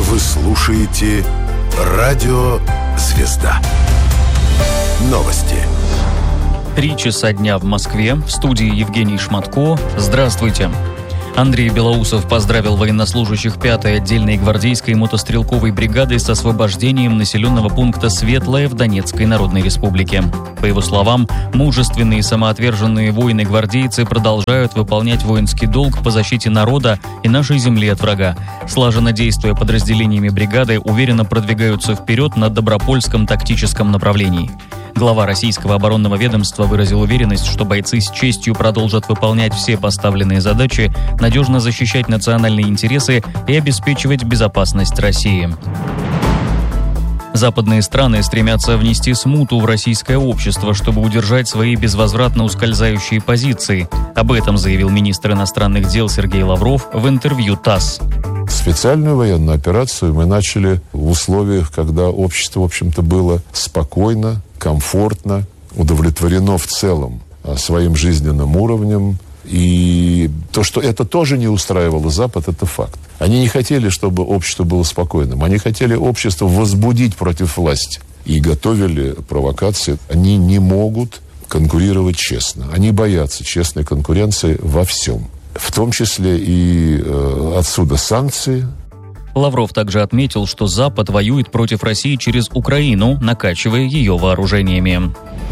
Вы слушаете «Радио Звезда». Новости. 3 часа дня в Москве. В студии Евгений Шматко. Здравствуйте. Андрей Белоусов поздравил военнослужащих 5-й отдельной гвардейской мотострелковой бригады с освобождением населенного пункта Светлое в Донецкой Народной Республике. По его словам, мужественные и самоотверженные воины-гвардейцы продолжают выполнять воинский долг по защите народа и нашей земли от врага. Слаженно действуя подразделениями бригады, уверенно продвигаются вперед на Добропольском тактическом направлении. Глава российского оборонного ведомства выразил уверенность, что бойцы с честью продолжат выполнять все поставленные задачи, надежно защищать национальные интересы и обеспечивать безопасность России. Западные страны стремятся внести смуту в российское общество, чтобы удержать свои безвозвратно ускользающие позиции. Об этом заявил министр иностранных дел Сергей Лавров в интервью ТАСС. Специальную военную операцию мы начали в условиях, когда общество, в общем-то, было спокойно, комфортно, удовлетворено в целом своим жизненным уровнем. И то, что это тоже не устраивало Запад, это факт. Они не хотели, чтобы общество было спокойным. Они хотели общество возбудить против власти. И готовили провокации. Они не могут конкурировать честно. Они боятся честной конкуренции во всем. В том числе и отсюда санкции. Лавров также отметил, что Запад воюет против России через Украину, накачивая ее вооружениями.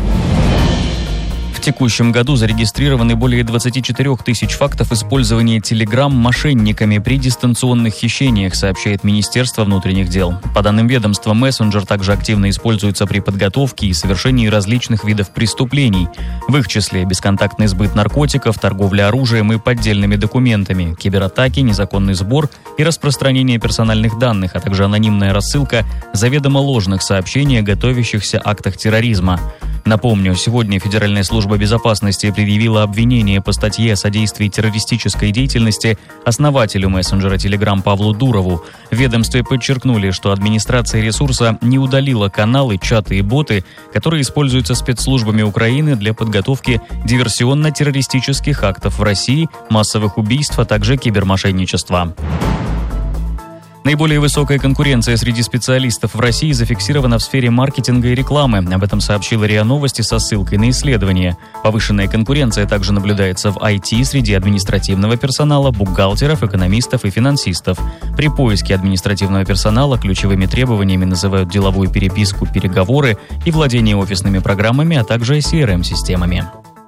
В текущем году зарегистрированы более 24 тысяч фактов использования Telegram мошенниками при дистанционных хищениях, сообщает Министерство внутренних дел. По данным ведомства, мессенджер также активно используется при подготовке и совершении различных видов преступлений. В их числе бесконтактный сбыт наркотиков, торговля оружием и поддельными документами, кибератаки, незаконный сбор и распространение персональных данных, а также анонимная рассылка заведомо ложных сообщений о готовящихся актах терроризма. Напомню, сегодня Федеральная служба безопасности предъявила обвинение по статье о содействии террористической деятельности основателю мессенджера Telegram Павлу Дурову. В ведомстве подчеркнули, что администрация ресурса не удалила каналы, чаты и боты, которые используются спецслужбами Украины для подготовки диверсионно-террористических актов в России, массовых убийств, а также кибермошенничества. Наиболее высокая конкуренция среди специалистов в России зафиксирована в сфере маркетинга и рекламы. Об этом сообщила РИА Новости со ссылкой на исследование. Повышенная конкуренция также наблюдается в IT среди административного персонала, бухгалтеров, экономистов и финансистов. При поиске административного персонала ключевыми требованиями называют деловую переписку, переговоры и владение офисными программами, а также CRM-системами.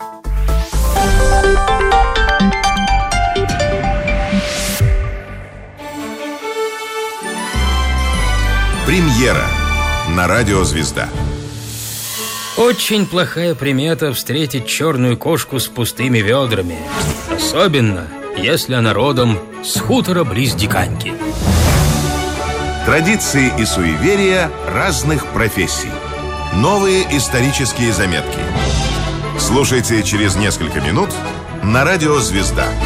Премьера на «Радио Звезда». Очень плохая примета встретить черную кошку с пустыми ведрами. Особенно, если она родом с хутора близ Диканьки. Традиции и суеверия разных профессий. Новые исторические заметки. Слушайте через несколько минут на «Радио Звезда».